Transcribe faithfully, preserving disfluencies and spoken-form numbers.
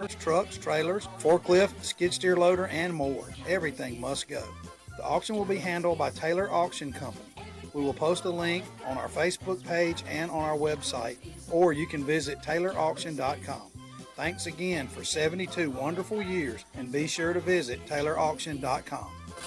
loaders, trucks, trailers, forklift, skid steer loader, and more. Everything must go. The auction will be handled by Taylor Auction Company. We will post a link on our Facebook page and on our website, or you can visit Taylor Auction dot com. Thanks again for seventy-two wonderful years, and be sure to visit Taylor Auction dot com.